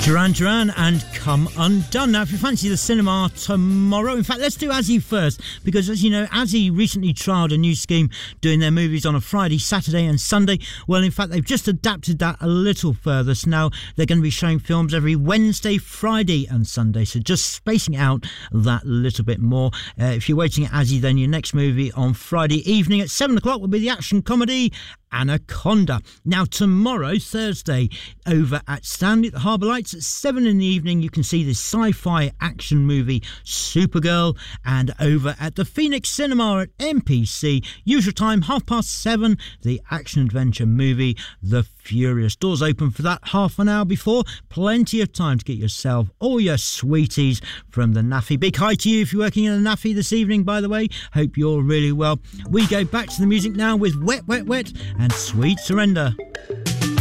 Duran and Come Undone. Now, if you fancy the cinema tomorrow, in fact, let's do Azzy first, because as you know, Azzy recently trialled a new scheme doing their movies on a Friday, Saturday and Sunday. Well, in fact, they've just adapted that a little further, so now they're going to be showing films every Wednesday, Friday and Sunday, so just spacing out that little bit more. If you're waiting at Azzy, then your next movie on Friday evening at 7 o'clock will be the action comedy Anaconda. Now, tomorrow, Thursday, over at Stanley at the Harbour Lights at 7 in the evening, you can see the sci-fi action movie Supergirl, and over at the Phoenix Cinema at MPC, usual time 7:30, the action-adventure movie The Furious. Doors open for that half an hour before. Plenty of time to get yourself all your sweeties from the NAFI. Big hi to you if you're working in the NAFI this evening, by the way. Hope you're really well. We go back to the music now with Wet, Wet, Wet and Sweet Surrender.